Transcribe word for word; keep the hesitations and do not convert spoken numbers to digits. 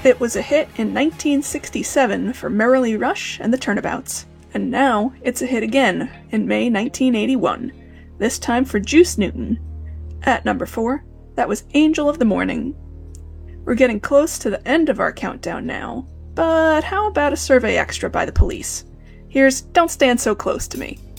It was a hit in nineteen sixty-seven for Merrily Rush and the Turnabouts, and now it's a hit again in May nineteen eighty-one, this time for Juice Newton. At number four, that was Angel of the Morning. We're getting close to the end of our countdown now, but how about a survey extra by the Police? Here's Don't Stand So Close to Me.